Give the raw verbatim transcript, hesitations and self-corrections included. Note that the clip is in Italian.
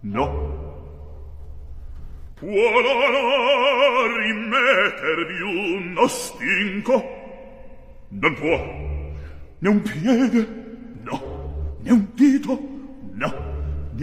No. Può l'onor rimettervi uno stinco? Non può. Né un piede? No. Né un dito? No.